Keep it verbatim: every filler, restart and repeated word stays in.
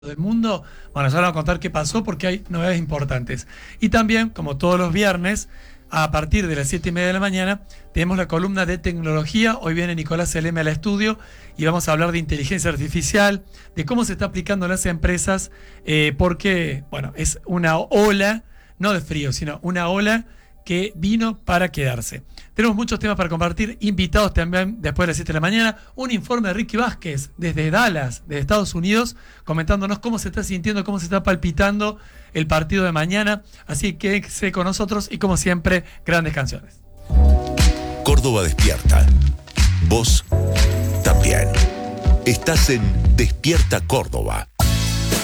del mundo. Bueno, ya vamos a contar qué pasó porque hay novedades importantes. Y también, como todos los viernes, a partir de las siete y media de la mañana, tenemos la columna de tecnología. Hoy viene Nicolás Seleme al estudio y vamos a hablar de inteligencia artificial, de cómo se está aplicando en las empresas, eh, porque, bueno, es una ola, no de frío, sino una ola que vino para quedarse. Tenemos muchos temas para compartir, invitados también después de las siete de la mañana, un informe de Ricky Vázquez desde Dallas, de Estados Unidos, comentándonos cómo se está sintiendo, cómo se está palpitando el partido de mañana, así que sé con nosotros y como siempre, grandes canciones. Córdoba despierta. Vos también. Estás en Despierta Córdoba.